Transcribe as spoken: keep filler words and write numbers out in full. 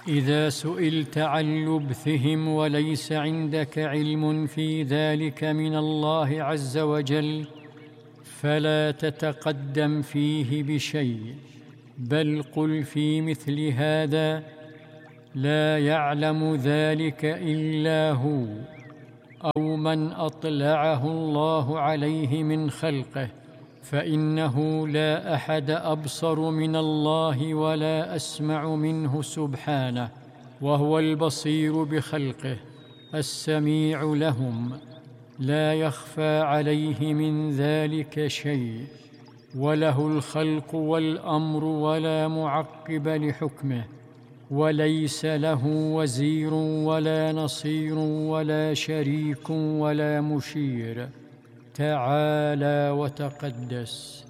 إذا سئلت عن لبثهم وليس عندك علم في ذلك من الله عز وجل فلا تتقدم فيه بشيء، بل قل في مثل هذا: لا يعلم ذلك إلا هو، أو من أطلعه الله عليه من خلقه، فإنه لا أحد أبصر من الله ولا أسمع منه سبحانه، وهو البصير بخلقه السميع لهم، لا يخفى عليه من ذلك شيء، وله الخلق والأمر ولا معقب لحكمه، وليس له وزير ولا نصير ولا شريك ولا مشير، تعالى وتقدس.